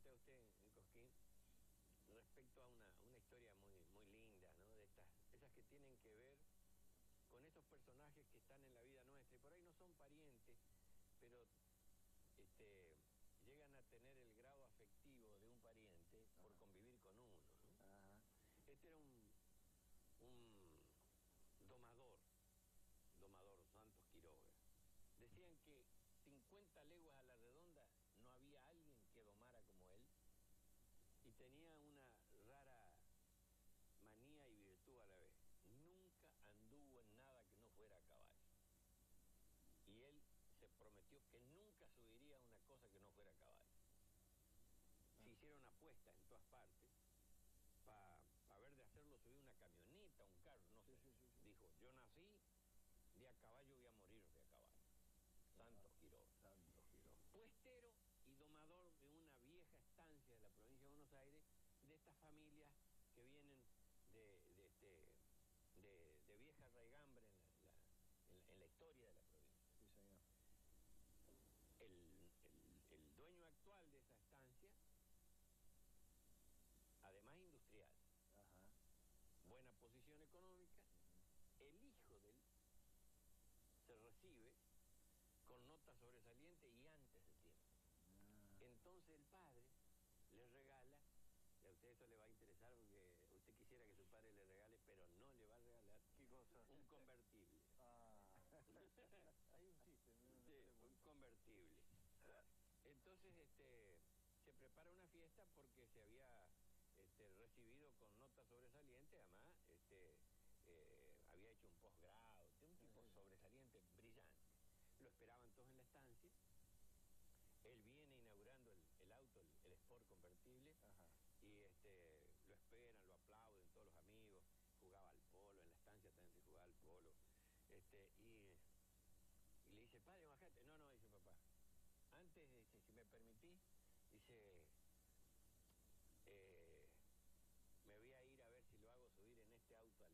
a usted en Cosquín respecto a una historia muy linda, ¿no? De esas que tienen que ver con esos personajes que están en la vida nuestra y por ahí no son parientes, pero llegan a tener el grado afectivo de un pariente por convivir con uno, ¿no? Ajá. Este era un domador Santos Quiroga. Decían que 50 leguas a la redonda no había alguien que domara como él y tenía una rara manía y virtud a la vez. Nunca anduvo en nada que no fuera a caballo. Y él se prometió que nunca subiría a una cosa que no fuera a caballo. Se hicieron apuestas en todas partes para ver de hacerlo subir una camioneta, un carro, no sé. Sí. Dijo, yo nací de a caballo, voy a morir de a caballo. Santos Quiroga. Santos Quiroga. Puestero y domador de una vieja estancia de la provincia de Buenos Aires, de estas familias que vienen de vieja raigambre en la historia de la provincia. Sí, señor. El dueño actual de esa estancia, además industrial, ajá, buena posición económica, el hijo de él se recibe con nota sobresaliente y antes de tiempo. Entonces el padre le regala, y a usted eso le va a interesar porque usted quisiera que su padre le regale, pero no le va a regalar. ¿Qué cosa? Un convertible. Hay un chiste. Sí, un convertible. Entonces se prepara una fiesta porque se había recibido con nota sobresaliente, además había hecho un posgrado, un tipo sobresaliente, brillante. Lo esperaban todos en la estancia. Él viene inaugurando el auto, el Sport convertible. Ajá. Y lo esperan, lo aplauden todos los amigos. Jugaba al polo, en la estancia también se jugaba al polo. Y le dice, padre, bajate. No, dice papá. Antes, si me permite.